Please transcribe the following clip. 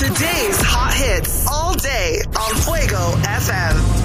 Today's hot hits all day on Fuego FM.